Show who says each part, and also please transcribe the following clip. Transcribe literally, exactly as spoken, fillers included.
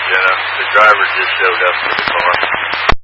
Speaker 1: Jenna. The driver just showed up to the car.